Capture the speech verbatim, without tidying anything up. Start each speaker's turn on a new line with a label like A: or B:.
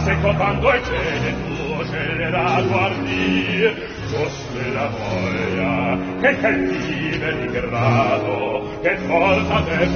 A: secotando e cene tuo generato ardir, fosse la voglia che cattive di grado, che forza te